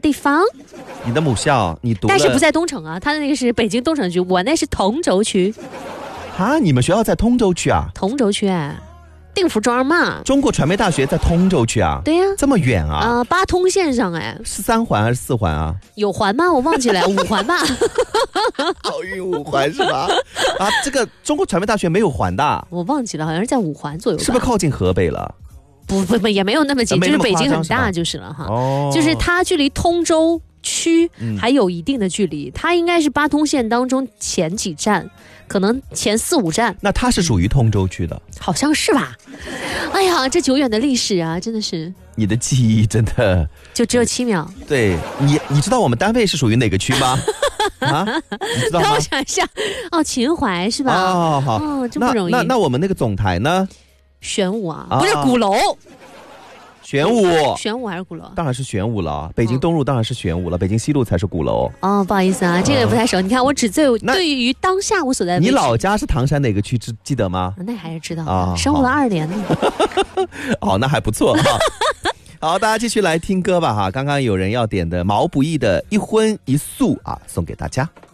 地方。 你的母校你读了， 但是不在东城啊，他的那个是北京东城区，我那是通州区。 啊，你们学校在通州区啊？ 通州区定福庄嘛。 中国传媒大学在通州区啊？ 对呀， 这么远啊？ 八通线上是3环还是4环啊？ 有环吗？我忘记了，5环吧。 奥运5环是吧？啊，这个中国传媒大学没有环的， 我忘记了，好像是在5环左右吧。 是不是靠近河北了？ 不，也没有那么近，就是北京很大就是了哈。就是它距离通州区还有一定的距离，它应该是八通线当中前几站，可能前4、5站。 那它是属于通州区的， 好像是吧？哎呀，这久远的历史啊，真的是。 你的记忆真的就只有7秒。 对你知道我们单位是属于哪个区吗？啊，你知道吗？ 我想一下，秦淮是吧？ 哦，好， 真不容易。 那我们那个总台呢？ 玄武啊，不是鼓楼。 玄武还是鼓楼？ 当然是玄武了。北京东路当然是玄武了，北京西路才是鼓楼。 不好意思啊，这个不太熟。你看，我只对于当下我所在的。 你老家是唐山哪个区？记得吗？ 那还是知道啊，生活了2年呢。 好，那还不错哈。好，大家继续来听歌吧哈。刚刚有人要点的毛不易的《一荤一素》啊，送给大家。